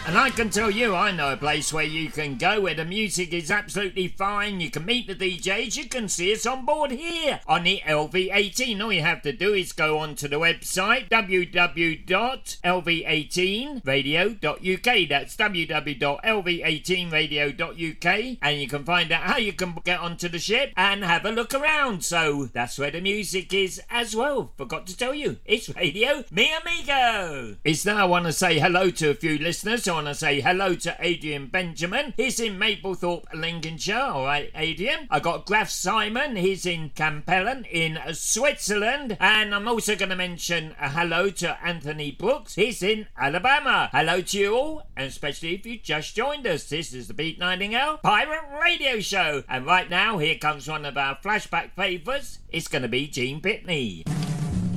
And I can tell you, I know a place where you can go where the music is absolutely fine. You can meet the DJs. You can see us on board here on the LV18. All you have to do is go onto the website www.lv18radio.uk. That's www.lv18radio.uk, and you can find out how you can get onto the ship and have a look around. So that's where the music is as well. Forgot to tell you, it's Radio Mi Amigo. It's now I want to say hello to a few listeners. I want to say hello to Adrian Benjamin. He's in Maplethorpe, Lincolnshire. All right, Adrian. I got Graf Simon. He's in Campellen in Switzerland. And I'm also going to mention a hello to Anthony Brooks. He's in Alabama. Hello to you all, and especially if you just joined us. This is the Beat Nightingale Pirate Radio Show. And right now, here comes one of our flashback favourites. It's going to be Gene Pitney.